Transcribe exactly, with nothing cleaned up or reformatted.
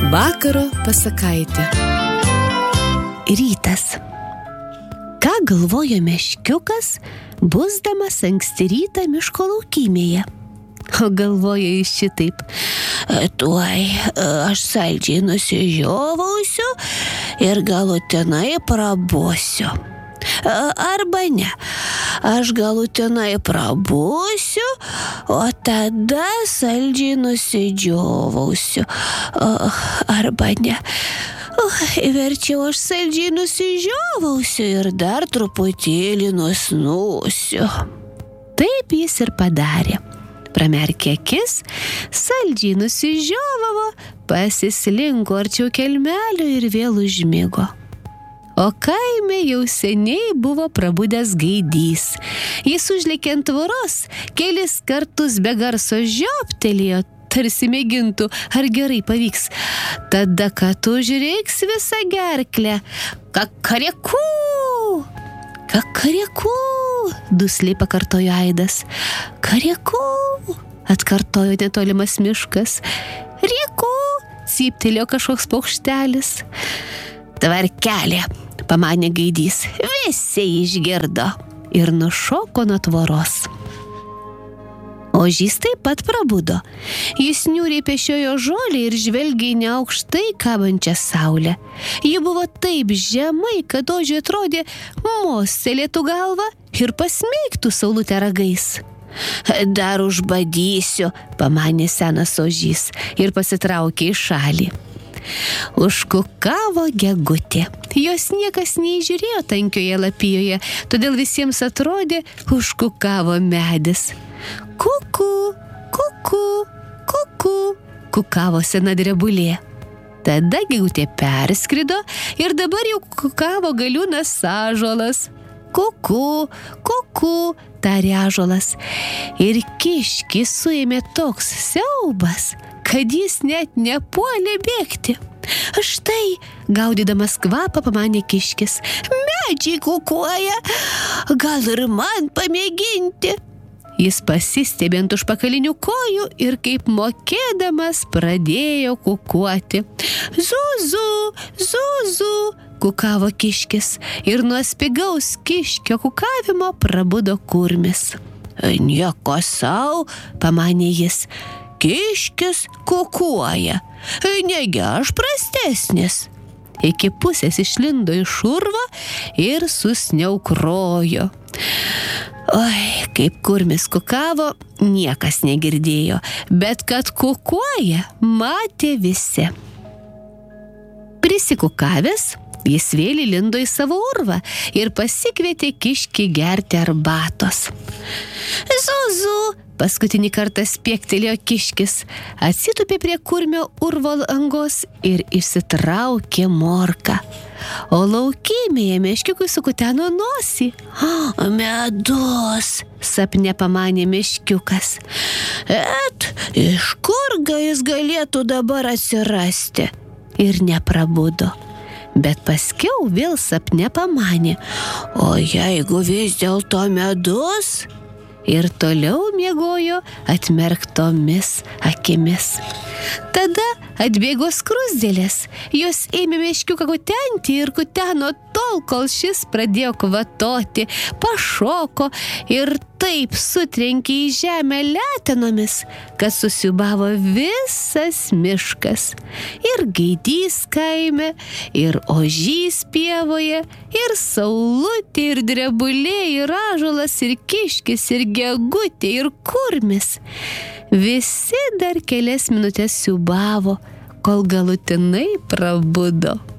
Vakaro pasakaitė. Rytas. Ką galvojo meškiukas, busdamas anksti rytą miško laukymėje? O galvojo jis šitaip: tuoj aš saldžiai nusižiovausiu ir galutinai prabusiu. Arba ne, aš galutinai prabusiu, o tada saldžiai nusidžiovausiu. Arba ne, verčiau aš saldžiai nusižiovausiu ir dar truputėlį nusnusiu. Taip jis ir padarė. Pramerkė akis, saldžiai nusižiovavo, pasislinko arčiau kelmelio ir vėl užmigo. O kaime jau seniai buvo prabudęs gaidys. Jis užlėkė ant tvoros, kelis kartus be garso žioptelėjo, tarsi mėgintų, ar gerai pavyks. Tada kad užreiks visą gerklę: kakareku! Kakareku! Dusliai pakartojo aidas. Kareku! Atkartojo netolimas miškas. Rieku! Cyptelėjo kažkoks paukštelis. Tvarkelė, pamanė gaidys, visi išgirdo ir nušoko nuo tvoros. Ožys taip pat prabudo. Jis niūriai pešiojo žolę ir žvelgė į neaukštai kabančią saulę. Ji buvo taip žemai, kad ožiui atrodė mostelėtų galvą ir pasmeigtų saulutę ragais. Dar užbadysiu, pamanė senas ožys ir pasitraukė į šalį. Užkukavo gegutė. Jos niekas neįžiūrėjo tankioje lapijoje, todėl visiems atrodė, užkukavo medis. Kuku, kuku, kuku, kukavo sena drebulė. Tada gegutė perskrido ir dabar jau kukavo galiūnas ąžuolas. Kuku, kuku, tarė ąžuolas. Ir kiškį suėmė toks siaubas, kad jis net nepuolė bėgti. Štai, gaudydamas kvapą, pamanė kiškis, medžiai kukuoja, gal ir man pamėginti. Jis pasistebė ant užpakalinių kojų ir kaip mokėdamas pradėjo kukuoti. Zuzu, zuzu, kukavo kiškis ir nuo spigaus kiškio kukavimo prabudo kurmis. Nieko sau, pamanė jis, kiškis kukuoja, negi aš prastesnis. Iki pusės išlindo iš urvo ir susniaukrojo. Oi, kaip kurmis kukavo, niekas negirdėjo, bet kad kukuoja, matė visi. Prisikukavęs, jis vėl įlindo į savo urvą ir pasikvietė kiškį gerti arbatos. Zuzu, paskutinį kartą spiektelėjo kiškis, atsitūpė prie kurmio urvo angos ir išsitraukė morką. O laukymėje meškiukui sukuteno nosį. Medus, sapne pamanė meškiukas. Et, iš kurgi jis galėtų dabar atsirasti? Ir neprabudo. Bet paskiau vėl sapne pamanė, o jeigu vis dėlto medus? Ir toliau miegojo atmerktomis akimis. Tada atbėgo skruzdėlės, jos ėmė meškiuką kutenti ir kuteno tol, kol šis pradėjo kvatoti, pašoko ir taip sutrenkė į žemę letenomis, kad susiūbavo visas miškas. Ir gaidys kaime, ir ožys pievoje, ir saulutė, ir drebulė, ir ąžuolas, ir kiškis, ir gegutė, ir kurmis. Visi dar kelias minutės siūbavo, kol galutinai prabudo.